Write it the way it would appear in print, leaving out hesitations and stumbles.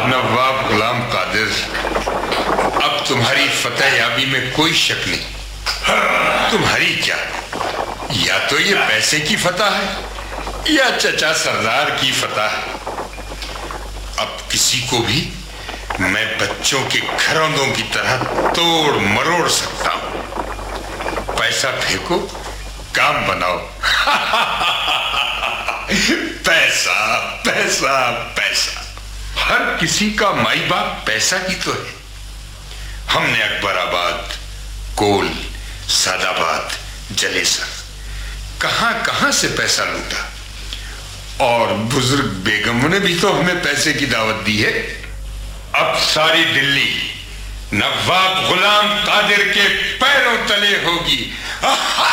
नवाब गुलाम कादिर, अब तुम्हारी फतेह याबी में कोई शक नहीं। तुम्हारी क्या, या तो ये पैसे की फतह है या चचा सरदार की फतह है। अब किसी को भी मैं बच्चों के घरौंदों की तरह तोड़ मरोड़ सकता हूं। पैसा फेंको, काम बनाओ। पैसा पैसा पैसा, हर किसी का माई बाप पैसा ही तो है। हमने अकबराबाद, कोल, सादाबाद, जलेसर, कहां कहां से पैसा लूटा, और बुजुर्ग बेगमों ने भी तो हमें पैसे की दावत दी है। अब सारी दिल्ली नवाब गुलाम कादिर के पैरों तले होगी।